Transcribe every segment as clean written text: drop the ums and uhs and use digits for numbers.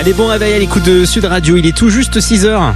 Allez, bon réveil à l'écoute de Sud Radio, il est tout juste 6h.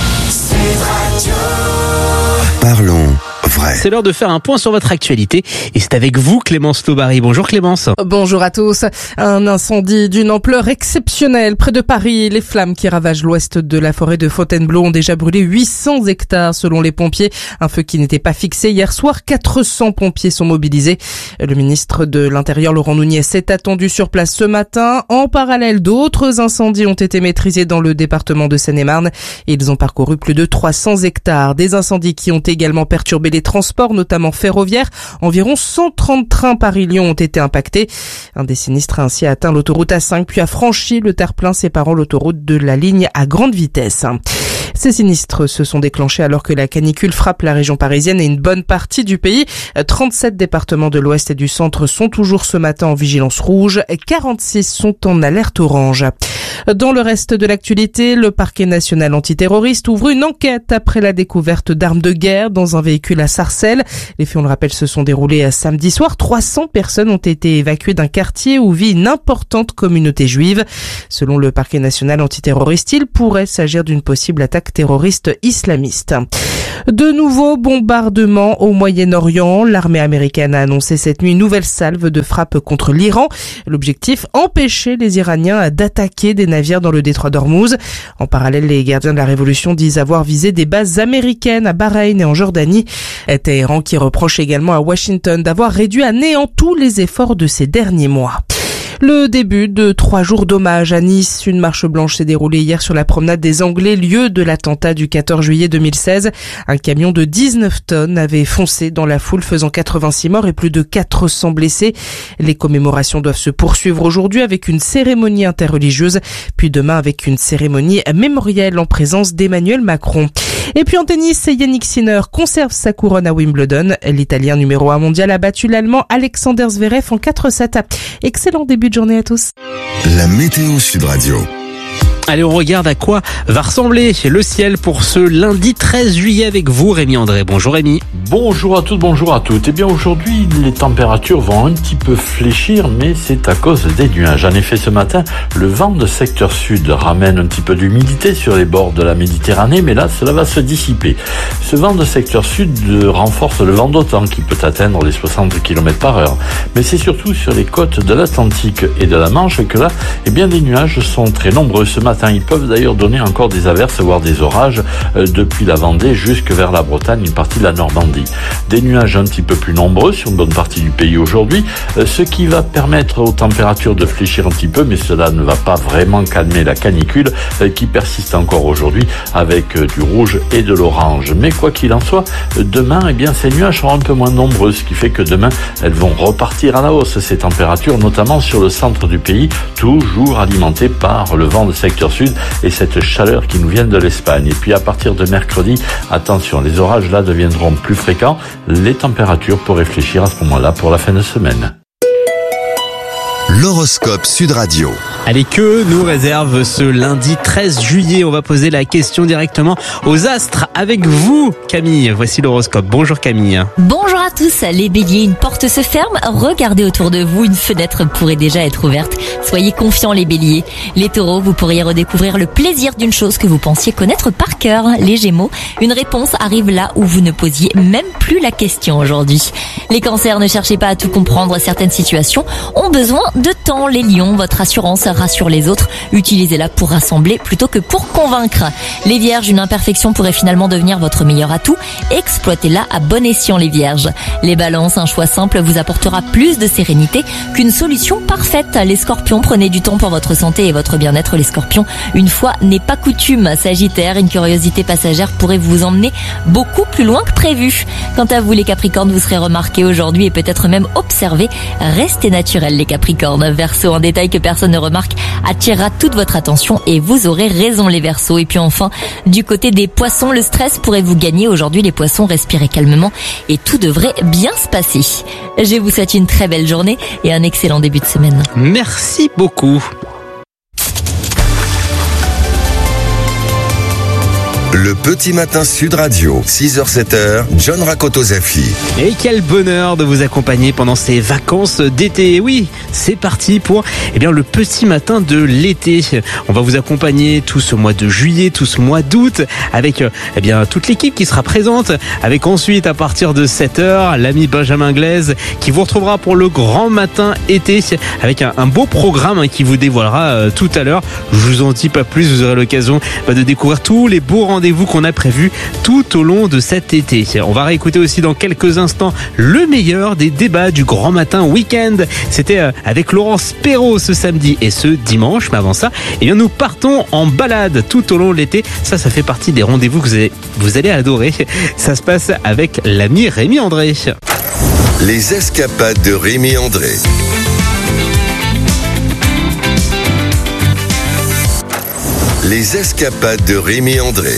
Parlons vrai. C'est l'heure de faire un point sur votre actualité et c'est avec vous Clémence Taubary. Bonjour Clémence. Bonjour à tous. Un incendie d'une ampleur exceptionnelle près de Paris. Les flammes qui ravagent l'ouest de la forêt de Fontainebleau ont déjà brûlé 800 hectares selon les pompiers. Un feu qui n'était pas fixé hier soir. 400 pompiers sont mobilisés. Le ministre de l'Intérieur Laurent Nunez est attendu sur place ce matin. En parallèle, d'autres incendies ont été maîtrisés dans le département de Seine-et-Marne. Ils ont parcouru plus de 300 hectares. Des incendies qui ont également perturbé les transports, notamment ferroviaires. Environ 130 trains Paris-Lyon ont été impactés. Un des sinistres a ainsi atteint l'autoroute A5 puis a franchi le terre-plein séparant l'autoroute de la ligne à grande vitesse. Ces sinistres se sont déclenchés alors que la canicule frappe la région parisienne et une bonne partie du pays. 37 départements de l'ouest et du centre sont toujours ce matin en vigilance rouge. 46 sont en alerte orange. Dans le reste de l'actualité, le parquet national antiterroriste ouvre une enquête après la découverte d'armes de guerre dans un véhicule à Sarcelles. Les faits, on le rappelle, se sont déroulés samedi soir. 300 personnes ont été évacuées d'un quartier où vit une importante communauté juive. Selon le parquet national antiterroriste, il pourrait s'agir d'une possible attaque terroriste islamiste. De nouveaux bombardements au Moyen-Orient. L'armée américaine a annoncé cette nuit une nouvelle salve de frappe contre l'Iran. L'objectif, empêcher les Iraniens d'attaquer des navires dans le détroit d'Ormuz. En parallèle, les gardiens de la révolution disent avoir visé des bases américaines à Bahreïn et en Jordanie. Téhéran qui reproche également à Washington d'avoir réduit à néant tous les efforts de ces derniers mois. Le début de 3 jours d'hommage à Nice. Une marche blanche s'est déroulée hier sur la promenade des Anglais, lieu de l'attentat du 14 juillet 2016. Un camion de 19 tonnes avait foncé dans la foule, faisant 86 morts et plus de 400 blessés. Les commémorations doivent se poursuivre aujourd'hui avec une cérémonie interreligieuse, puis demain avec une cérémonie mémorielle en présence d'Emmanuel Macron. Et puis en tennis, Yannick Sinner conserve sa couronne à Wimbledon. L'Italien numéro 1 mondial a battu l'Allemand Alexander Zverev en 4-7. Excellent début de journée à tous. La météo Sud Radio. Allez, on regarde à quoi va ressembler le ciel pour ce lundi 13 juillet avec vous, Rémi André. Bonjour Rémi. Bonjour à tous, bonjour à toutes. Eh bien aujourd'hui, les températures vont un petit peu fléchir, mais c'est à cause des nuages. En effet, ce matin, le vent de secteur sud ramène un petit peu d'humidité sur les bords de la Méditerranée, mais là, cela va se dissiper. Ce vent de secteur sud renforce le vent d'OTAN qui peut atteindre les 60 km/h. Mais c'est surtout sur les côtes de l'Atlantique et de la Manche que là, eh bien, les nuages sont très nombreux ce matin. Ils peuvent d'ailleurs donner encore des averses, voire des orages depuis la Vendée jusque vers la Bretagne, une partie de la Normandie. Des nuages un petit peu plus nombreux sur une bonne partie du pays aujourd'hui, ce qui va permettre aux températures de fléchir un petit peu, mais cela ne va pas vraiment calmer la canicule qui persiste encore aujourd'hui avec du rouge et de l'orange. Mais quoi qu'il en soit, demain, eh bien, ces nuages seront un peu moins nombreux, ce qui fait que demain, elles vont repartir à la hausse, ces températures, notamment sur le centre du pays, toujours alimentées par le vent de secteur sud et cette chaleur qui nous vient de l'Espagne. Et puis à partir de mercredi, attention, les orages là deviendront plus fréquents. Les températures pourraient fléchir à ce moment-là pour la fin de semaine. L'horoscope Sud Radio. Allez, que nous réserve ce lundi 13 juillet? On va poser la question directement aux astres avec vous, Camille. Voici l'horoscope. Bonjour Camille. Bonjour à tous. Les béliers, une porte se ferme. Regardez autour de vous, une fenêtre pourrait déjà être ouverte. Soyez confiants les béliers. Les taureaux, vous pourriez redécouvrir le plaisir d'une chose que vous pensiez connaître par cœur. Les gémeaux, une réponse arrive là où vous ne posiez même plus la question aujourd'hui. Les cancers, ne cherchez pas à tout comprendre. Certaines situations ont besoin de temps. Les lions, votre assurance rassure les autres. Utilisez-la pour rassembler plutôt que pour convaincre. Les vierges, une imperfection pourrait finalement devenir votre meilleur atout. Exploitez-la à bon escient les vierges. Les balances, un choix simple vous apportera plus de sérénité qu'une solution parfaite. Les scorpions, prenez du temps pour votre santé et votre bien-être. Les scorpions, une fois n'est pas coutume. Sagittaire, une curiosité passagère pourrait vous emmener beaucoup plus loin que prévu. Quant à vous les capricornes, vous serez remarqués aujourd'hui et peut-être même observés. Restez naturels les capricornes. Verseau, un détail que personne ne remarque attirera toute votre attention et vous aurez raison les Verseaux. Et puis enfin, du côté des poissons, le stress pourrait vous gagner aujourd'hui les poissons. Respirez calmement et tout devrait bien se passer. Je vous souhaite une très belle journée et un excellent début de semaine. Merci beaucoup. Le petit matin Sud Radio, 6h-7h, John Rakotozafi. Et quel bonheur de vous accompagner pendant ces vacances d'été. Oui, c'est parti pour le petit matin de l'été. On va vous accompagner tout ce mois de juillet, tout ce mois d'août avec toute l'équipe qui sera présente. Avec ensuite à partir de 7h, l'ami Benjamin Glaise qui vous retrouvera pour le grand matin été avec un beau programme qui vous dévoilera tout à l'heure. Je vous en dis pas plus, vous aurez l'occasion de découvrir tous les beaux rendez-vous qu'on a prévus tout au long de cet été. On va réécouter aussi dans quelques instants le meilleur des débats du grand matin week-end. C'était avec Laurence Perrault ce samedi et ce dimanche. Mais avant ça, nous partons en balade tout au long de l'été. Ça fait partie des rendez-vous que vous allez adorer. Ça se passe avec l'ami Rémi André. Les escapades de Rémi André. Les escapades de Rémi André.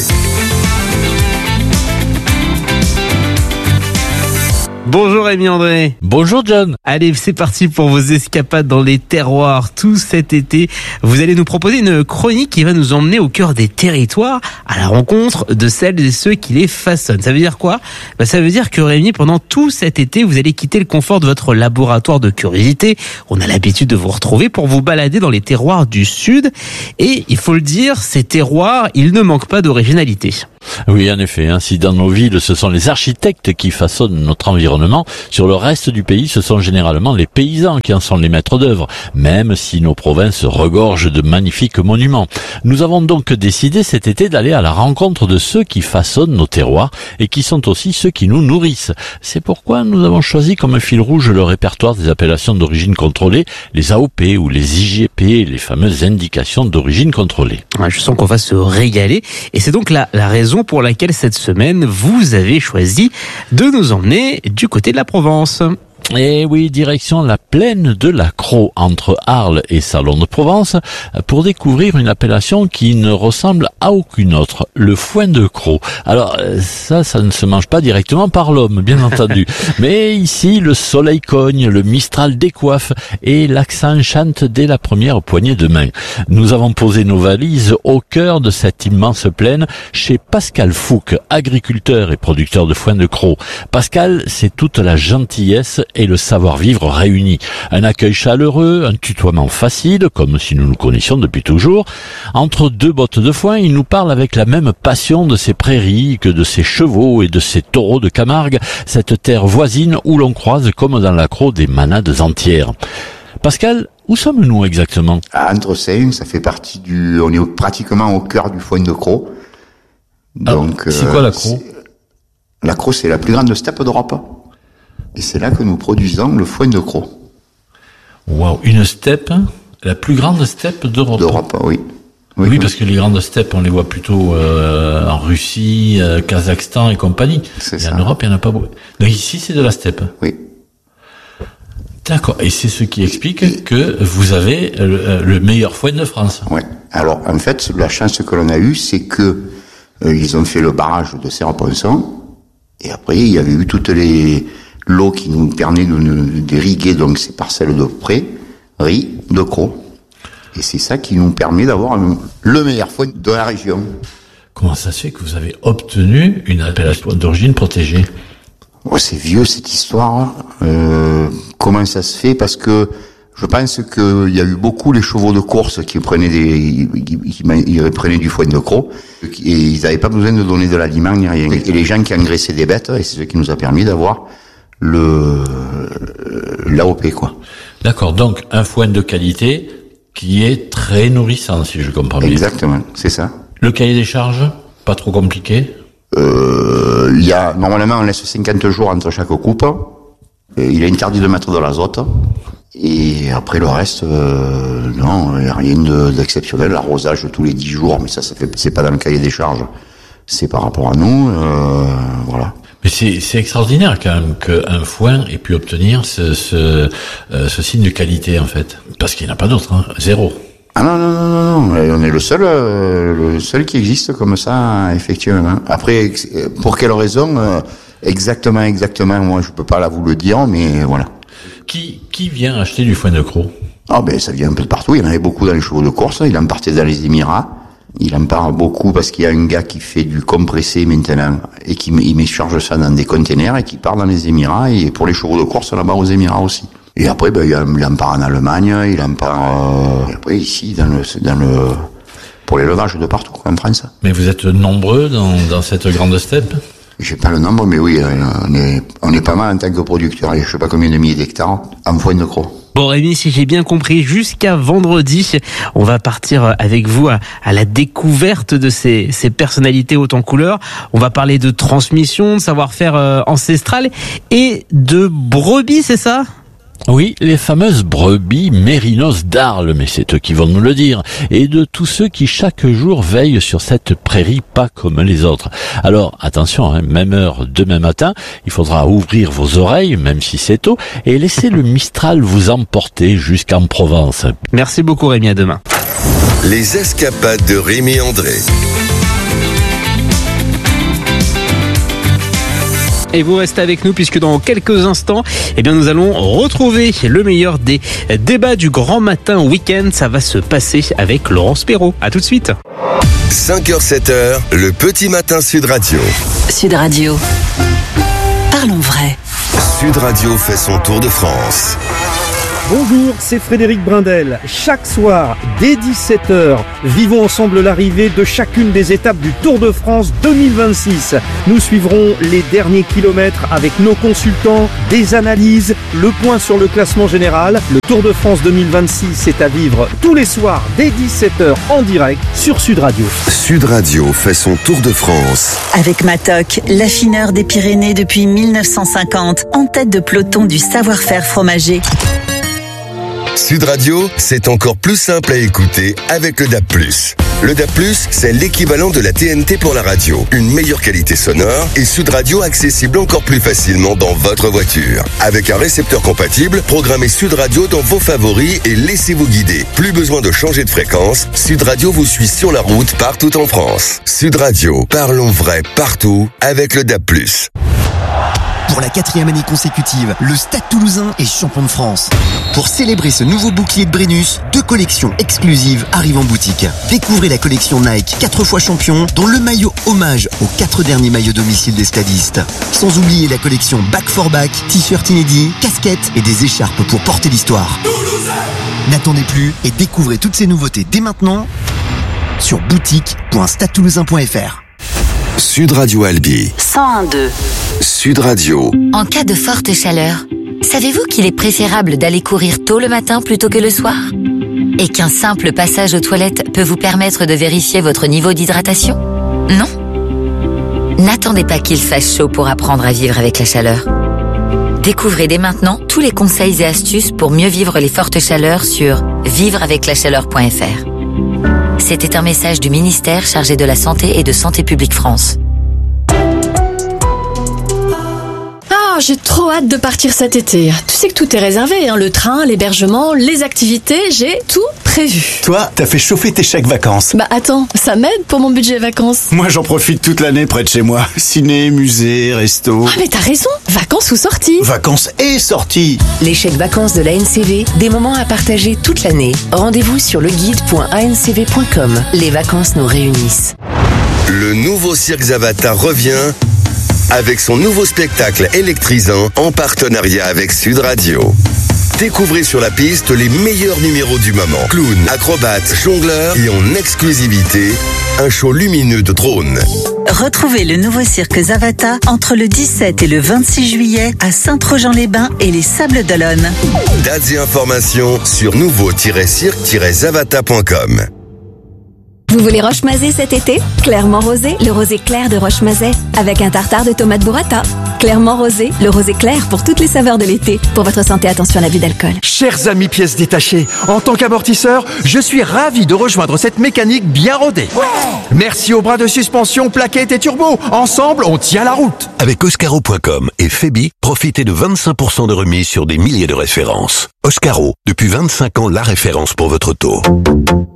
Bonjour Rémi André. Bonjour John. Allez, c'est parti pour vos escapades dans les terroirs tout cet été. Vous allez nous proposer une chronique qui va nous emmener au cœur des territoires à la rencontre de celles et ceux qui les façonnent. Ça veut dire quoi ? Ça veut dire que Rémi, pendant tout cet été, vous allez quitter le confort de votre laboratoire de curiosité. On a l'habitude de vous retrouver pour vous balader dans les terroirs du Sud. Et il faut le dire, ces terroirs, ils ne manquent pas d'originalité. Oui, en effet, si dans nos villes, ce sont les architectes qui façonnent notre environnement, sur le reste du pays, ce sont généralement les paysans qui en sont les maîtres d'œuvre, même si nos provinces regorgent de magnifiques monuments. Nous avons donc décidé cet été d'aller à la rencontre de ceux qui façonnent nos terroirs et qui sont aussi ceux qui nous nourrissent. C'est pourquoi nous avons choisi comme fil rouge le répertoire des appellations d'origine contrôlée, les AOP ou les IGP, les fameuses indications d'origine contrôlée. Je sens qu'on va se régaler et c'est donc la raison pour laquelle cette semaine vous avez choisi de nous emmener du côté de la Provence. Et oui, direction la plaine de la Crau, entre Arles et Salon de Provence, pour découvrir une appellation qui ne ressemble à aucune autre, le foin de Crau. Alors ça ne se mange pas directement par l'homme, bien entendu. Mais ici, le soleil cogne, le mistral décoiffe et l'accent chante dès la première poignée de main. Nous avons posé nos valises au cœur de cette immense plaine chez Pascal Fouque, agriculteur et producteur de foin de Crau. Pascal, c'est toute la gentillesse et le savoir-vivre réunis. Un accueil chaleureux, un tutoiement facile, comme si nous nous connaissions depuis toujours. Entre deux bottes de foin, il nous parle avec la même passion de ses prairies que de ses chevaux et de ses taureaux de Camargue, cette terre voisine où l'on croise, comme dans la Crau, des manades entières. Pascal, où sommes-nous exactement ? À Entressin, ça fait partie on est pratiquement au cœur du foin de Crau. Donc, c'est quoi la Crau ? La Crau, c'est la plus grande steppe d'Europe. Et c'est là que nous produisons le foin de Crau. Waouh, une steppe, la plus grande steppe d'Europe. D'Europe, oui. Oui, parce que les grandes steppes, on les voit plutôt en Russie, Kazakhstan et compagnie. C'est et ça. En Europe, il n'y en a pas beaucoup. Donc ici, c'est de la steppe. Oui. D'accord. Et c'est ce qui explique que vous avez le meilleur foin de France. Ouais. Alors, en fait, la chance que l'on a eue, c'est que ils ont fait le barrage de Serre-Ponçon. Et après, il y avait eu toute l'eau qui nous permet d'irriguer donc ces parcelles de prairies de Crau. Et c'est ça qui nous permet d'avoir le meilleur foin de la région. Comment ça se fait que vous avez obtenu une appellation d'origine protégée ? Oh, c'est vieux cette histoire. Comment ça se fait ? Parce que je pense qu'il y a eu beaucoup les chevaux de course qui prenaient ils prenaient du foin de Crau et ils n'avaient pas besoin de donner de l'aliment ni rien. Et les gens qui engraissaient des bêtes, et c'est ce qui nous a permis d'avoir l'AOP, quoi. D'accord. Donc un foin de qualité qui est très nourrissant, si je comprends bien. Exactement, c'est ça. Le cahier des charges, pas trop compliqué ? Normalement, on laisse 50 jours entre chaque coupe. Il est interdit de mettre de l'azote. Et après le reste, non, il n'y a rien d'exceptionnel. L'arrosage tous les 10 jours, mais c'est pas dans le cahier des charges. C'est par rapport à nous, voilà. Mais c'est extraordinaire quand même qu'un foin ait pu obtenir ce signe de qualité en fait, parce qu'il n'y en a pas d'autre, zéro. Ah non, on est le seul qui existe comme ça, effectivement. Après, pour quelle raison, exactement, moi je peux pas vous le dire, mais voilà. Qui vient acheter du foin de Crau ? Ah ben ça vient un peu de partout, il y en avait beaucoup dans les chevaux de course, il en partait dans les Émirats, Il en parle beaucoup parce qu'il y a un gars qui fait du compressé maintenant et il me charge ça dans des containers et qui part dans les Émirats et pour les chevaux de course là-bas aux Émirats aussi. Et après, il en parle en Allemagne, il en parle et après ici pour l'élevage de partout en France. Mais vous êtes nombreux dans cette grande steppe? J'ai pas le nombre, mais oui, on est pas mal en tant que producteur. Je sais pas combien de milliers d'hectares en foin de crocs. Bon Rémi, si j'ai bien compris, jusqu'à vendredi, on va partir avec vous à la découverte de ces personnalités hautes en couleur. On va parler de transmission, de savoir-faire ancestral et de brebis, c'est ça ? Oui, les fameuses brebis mérinos d'Arles, mais c'est eux qui vont nous le dire, et de tous ceux qui chaque jour veillent sur cette prairie pas comme les autres. Alors attention, même heure demain matin, il faudra ouvrir vos oreilles, même si c'est tôt, et laisser le Mistral vous emporter jusqu'en Provence. Merci beaucoup Rémi, à demain. Les escapades de Rémi André. Et vous restez avec nous puisque dans quelques instants, nous allons retrouver le meilleur des débats du grand matin week-end. Ça va se passer avec Laurence Perrault. À tout de suite. 5h-7h, le petit matin Sud Radio. Sud Radio. Parlons vrai. Sud Radio fait son tour de France. Bonjour, c'est Frédéric Brindel. Chaque soir, dès 17h, vivons ensemble l'arrivée de chacune des étapes du Tour de France 2026. Nous suivrons les derniers kilomètres avec nos consultants, des analyses, le point sur le classement général. Le Tour de France 2026 est à vivre tous les soirs dès 17h en direct sur Sud Radio. Sud Radio fait son Tour de France. Avec Matoc, l'affineur des Pyrénées depuis 1950, en tête de peloton du savoir-faire fromager. Sud Radio, c'est encore plus simple à écouter avec le DAB+. Le DAB+, c'est l'équivalent de la TNT pour la radio. Une meilleure qualité sonore et Sud Radio accessible encore plus facilement dans votre voiture. Avec un récepteur compatible, programmez Sud Radio dans vos favoris et laissez-vous guider. Plus besoin de changer de fréquence, Sud Radio vous suit sur la route partout en France. Sud Radio, parlons vrai partout avec le DAB+. Pour la 4e année consécutive, le Stade Toulousain est champion de France. Pour célébrer ce nouveau bouclier de Brennus, 2 collections exclusives arrivent en boutique. Découvrez la collection Nike 4 fois champion, dont le maillot hommage aux 4 derniers maillots domicile des stadistes. Sans oublier la collection Back for Back, t-shirt inédits, casquettes et des écharpes pour porter l'histoire. N'attendez plus et découvrez toutes ces nouveautés dès maintenant sur boutique.stadetoulousain.fr. Sud Radio Albi. 101.2. Sud Radio. En cas de forte chaleur, savez-vous qu'il est préférable d'aller courir tôt le matin plutôt que le soir ? Et qu'un simple passage aux toilettes peut vous permettre de vérifier votre niveau d'hydratation ? Non ? N'attendez pas qu'il fasse chaud pour apprendre à vivre avec la chaleur. Découvrez dès maintenant tous les conseils et astuces pour mieux vivre les fortes chaleurs sur vivreaveclachaleur.fr. C'était un message du ministère chargé de la Santé et de Santé publique France. Ah, j'ai trop hâte de partir cet été. Tu sais que tout est réservé, le train, l'hébergement, les activités, j'ai tout prévu. Toi, t'as fait chauffer tes chèques vacances. Bah attends, ça m'aide pour mon budget vacances. Moi, j'en profite toute l'année près de chez moi. Ciné, musée, resto. Ah mais t'as raison, vacances ou sorties. Vacances et sorties. Les chèques vacances de l'ANCV, des moments à partager toute l'année. Rendez-vous sur leguide.ancv.com. Les vacances nous réunissent. Le nouveau Cirque Zavata revient avec son nouveau spectacle électrisant en partenariat avec Sud Radio. Découvrez sur la piste les meilleurs numéros du moment. Clowns, acrobates, jongleurs et en exclusivité, un show lumineux de drones. Retrouvez le nouveau cirque Zavata entre le 17 et le 26 juillet à Saint-Trojan-les-Bains et les Sables d'Olonne. Dates et informations sur nouveau-cirque-zavata.com. Vous voulez Roche-Mazet cet été ? Clairement rosé, le rosé clair de Roche-Mazet, avec un tartare de tomates burrata. Clairement rosé, le rosé clair pour toutes les saveurs de l'été. Pour votre santé, attention à l'abus d'alcool. Chers amis pièces détachées, en tant qu'amortisseur, je suis ravi de rejoindre cette mécanique bien rodée. Ouais. Merci aux bras de suspension, plaquettes et turbo. Ensemble, on tient la route. Avec Oscaro.com et Febi, profitez de 25% de remise sur des milliers de références. Oscaro, depuis 25 ans, la référence pour votre auto.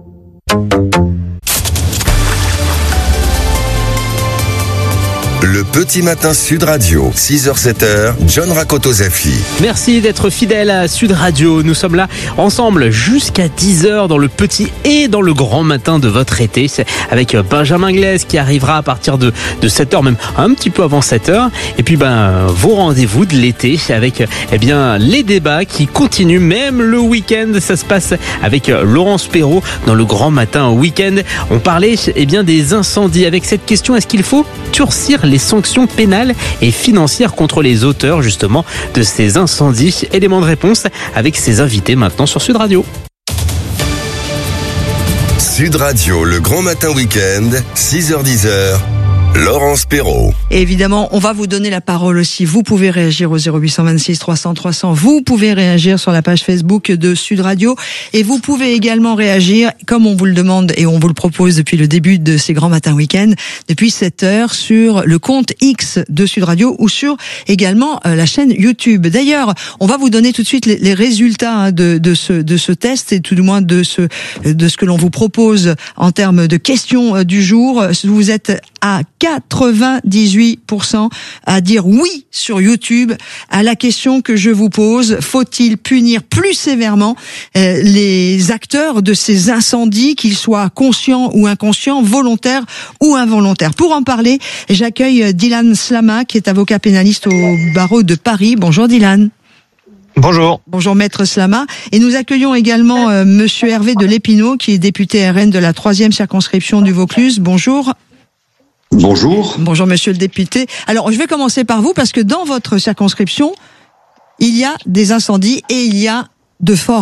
Le Petit Matin Sud Radio, 6h-7h, John Rakoto-Zafi. Merci d'être fidèle à Sud Radio. Nous sommes là ensemble jusqu'à 10h dans le petit et dans le grand matin de votre été. C'est avec Benjamin Glaise qui arrivera à partir de 7h, même un petit peu avant 7h. Et puis vos rendez-vous de l'été avec les débats qui continuent même le week-end. Ça se passe avec Laurence Perrault dans le grand matin week-end. On parlait des incendies avec cette question: est-ce qu'il faut durcir les sanctions pénales et financières contre les auteurs justement de ces incendies? Élément de réponse avec ses invités maintenant sur Sud Radio. Sud Radio, le grand matin week-end, 6h-10h. Laurence Perrault. Et évidemment, on va vous donner la parole aussi. Vous pouvez réagir au 0826 300 300. Vous pouvez réagir sur la page Facebook de Sud Radio. Et vous pouvez également réagir, comme on vous le demande et on vous le propose depuis le début de ces grands matins week-end, depuis 7h sur le compte X de Sud Radio ou sur également la chaîne YouTube. D'ailleurs, on va vous donner tout de suite les résultats de ce test et tout du moins de ce que l'on vous propose en termes de questions du jour. Vous êtes à 98% à dire oui sur YouTube à la question que je vous pose: faut-il punir plus sévèrement les acteurs de ces incendies, qu'ils soient conscients ou inconscients, volontaires ou involontaires? Pour en parler, j'accueille Dylan Slama, qui est avocat pénaliste au barreau de Paris. Bonjour Dylan. Bonjour. Bonjour Maître Slama. Et nous accueillons également Monsieur Hervé de Lépinot, qui est député RN de la 3e circonscription du Vaucluse. Bonjour. Bonjour. Bonjour monsieur le député. Alors je vais commencer par vous parce que dans votre circonscription, il y a des incendies et il y a de forts